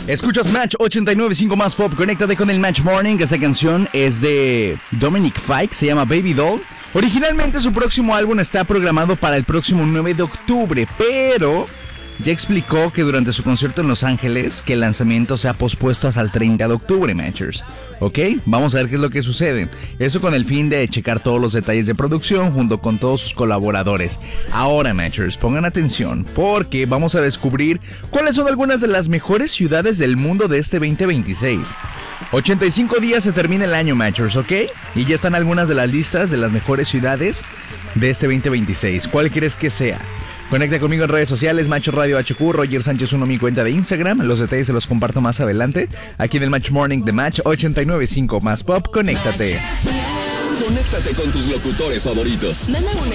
Escuchas Match 89.5 más pop. Conéctate con el Match Morning. Esta canción es de Dominic Fike, se llama Baby Doll. Originalmente su próximo álbum está programado para el próximo 9 de octubre, pero ya explicó que durante su concierto en Los Ángeles que el lanzamiento se ha pospuesto hasta el 30 de octubre, Matchers. ¿Ok? Vamos a ver qué es lo que sucede. Eso con el fin de checar todos los detalles de producción junto con todos sus colaboradores. Ahora, Matchers, pongan atención porque vamos a descubrir cuáles son algunas de las mejores ciudades del mundo de este 2026. 85 días se termina el año, Matchers, ¿ok? Y ya están algunas de las listas de las mejores ciudades de este 2026. ¿Cuál quieres que sea? Conecta conmigo en redes sociales, Macho Radio HQ, Roger Sánchez 1, mi cuenta de Instagram. Los detalles se los comparto más adelante. Aquí en el Match Morning de Match 89.5 más pop. Conéctate. Conéctate con tus locutores favoritos.